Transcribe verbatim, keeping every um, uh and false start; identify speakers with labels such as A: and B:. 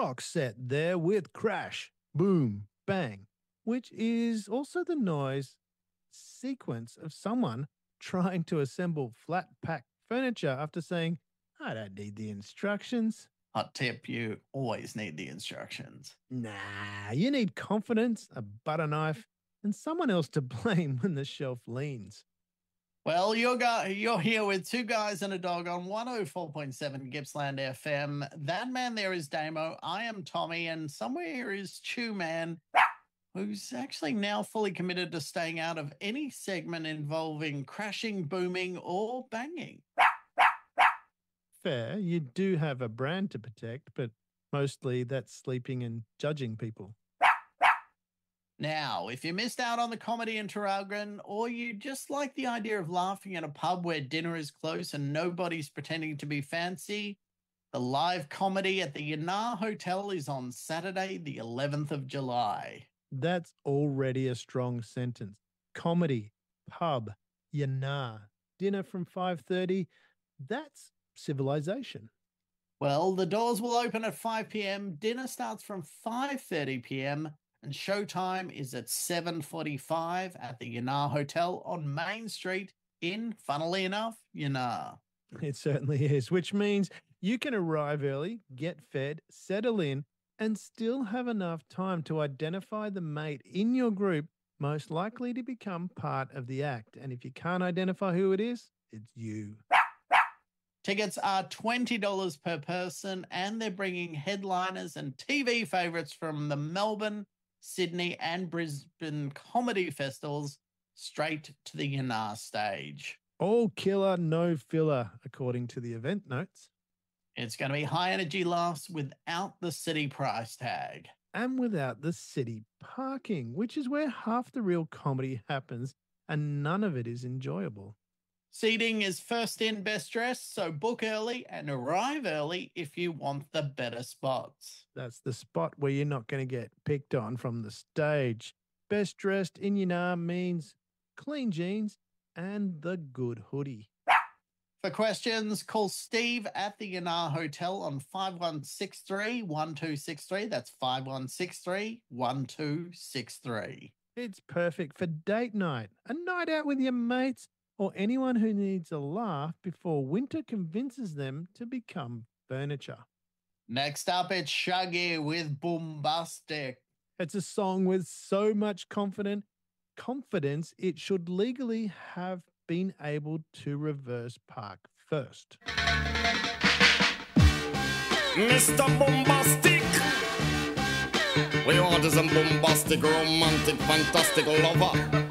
A: box set there with crash, boom, bang, which is also the noise sequence of someone trying to assemble flat pack furniture after saying, I don't need the instructions.
B: Hot tip, you always need the instructions.
A: Nah, you need confidence, a butter knife, and someone else to blame when the shelf leans.
B: Well, you're, go- you're here with two guys and a dog on one oh four point seven Gippsland F M. That man there is Damo. I am Tommy, and somewhere here is Chew Man, who's actually now fully committed to staying out of any segment involving crashing, booming, or banging.
A: Fair, you do have a brand to protect, but mostly that's sleeping and judging people.
B: Now, if you missed out on the comedy in Traralgon, or you just like the idea of laughing at a pub where dinner is close and nobody's pretending to be fancy, the live comedy at the Yanar Hotel is on Saturday, the eleventh of July.
A: That's already a strong sentence. Comedy, pub, Yanar, dinner from five thirty, that's civilization.
B: Well, the doors will open at five p.m, dinner starts from five thirty p.m, and showtime is at seven forty-five at the Yanar Hotel on Main Street in, funnily enough, Yanar.
A: It certainly is, which means you can arrive early, get fed, settle in, and still have enough time to identify the mate in your group most likely to become part of the act. And if you can't identify who it is, it's you.
B: Tickets are twenty dollars per person, and they're bringing headliners and T V favourites from the Melbourne, Sydney, and Brisbane comedy festivals straight to the Yanar stage.
A: All killer, no filler, according to the event notes.
B: It's going to be high energy laughs without the city price tag.
A: And without the city parking, which is where half the real comedy happens, and none of it is enjoyable.
B: Seating is first in, best dressed, so book early and arrive early if you want the better spots.
A: That's the spot where you're not going to get picked on from the stage. Best dressed in Yanar means clean jeans and the good hoodie.
B: For questions, call Steve at the Yanar Hotel on five one six three, one two six three. That's five one six three, one two six three.
A: It's perfect for date night, a night out with your mates, or anyone who needs a laugh before winter convinces them to become furniture.
B: Next up, it's Shaggy with Boombastic.
A: It's a song with so much confident confidence it should legally have been able to reverse park first.
C: Mister Boombastic, we want is a bombastic, romantic, fantastic lover.